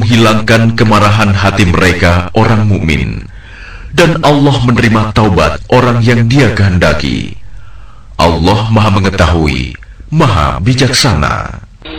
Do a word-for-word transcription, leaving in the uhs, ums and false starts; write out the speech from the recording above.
menghilangkan kemarahan hati mereka orang mukmin, dan Allah menerima taubat orang yang Dia kehendaki. Allah Maha Mengetahui, Maha Bijaksana.